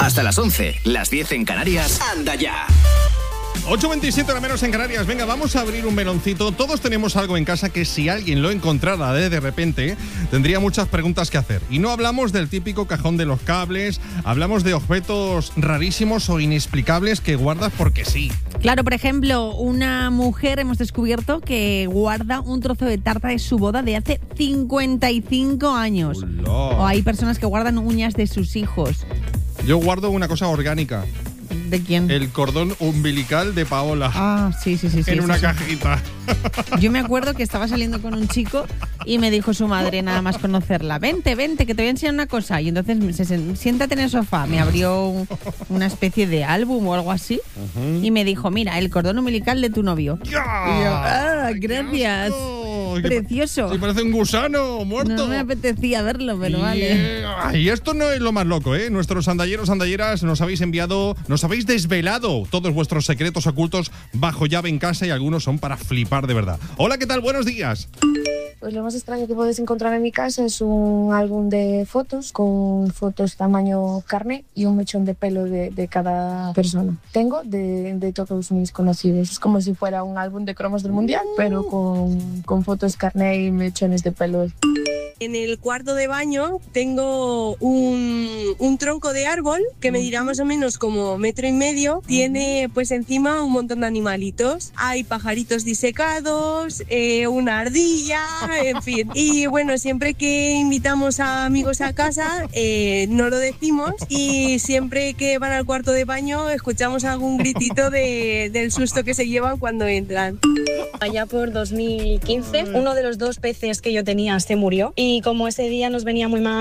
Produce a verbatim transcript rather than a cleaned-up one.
Hasta las once, las diez en Canarias. ¡Anda ya! ocho veintisiete hora menos en Canarias. Venga, vamos a abrir un meloncito. Todos tenemos algo en casa que si alguien lo encontrara de, de repente, tendría muchas preguntas que hacer. Y no hablamos del típico cajón de los cables, hablamos de objetos rarísimos o inexplicables que guardas porque sí. Claro, por ejemplo, una mujer hemos descubierto que guarda un trozo de tarta de su boda de hace cincuenta y cinco años. Hola. O hay personas que guardan uñas de sus hijos. Yo guardo una cosa orgánica. ¿De quién? El cordón umbilical de Paola. Ah, sí, sí, sí. sí en sí, una sí. cajita. Yo me acuerdo que estaba saliendo con un chico y me dijo su madre, nada más conocerla, vente, vente, que te voy a enseñar una cosa. Y entonces, se, se, siéntate en el sofá. Me abrió un, una especie de álbum o algo así. Uh-huh. Y me dijo, mira, el cordón umbilical de tu novio. ¡Ya! Y yo, ah, gracias. Precioso. Sí, parece un gusano muerto. No me apetecía verlo, pero y, vale. Y esto no es lo más loco, ¿eh? Nuestros sandalleros, sandalleras, nos habéis enviado, nos habéis desvelado todos vuestros secretos ocultos bajo llave en casa y algunos son para flipar de verdad. Hola, ¿qué tal? Buenos días. Pues lo más extraño que puedes encontrar en mi casa es un álbum de fotos con fotos tamaño carne y un mechón de pelo de, de cada persona. Tengo de, de todos mis conocidos. Es como si fuera un álbum de cromos del mundial, pero con, con fotos carne y mechones de pelo. En el cuarto de baño tengo un, un tronco de árbol que medirá más o menos como metro y medio. Tiene pues encima un montón de animalitos. Hay pajaritos disecados, eh, una ardilla, en fin. Y bueno, siempre que invitamos a amigos a casa eh, no lo decimos y siempre que van al cuarto de baño escuchamos algún gritito de, del susto que se llevan cuando entran. Allá por dos mil quince, uno de los dos peces que yo tenía se murió y como ese día nos venía muy mal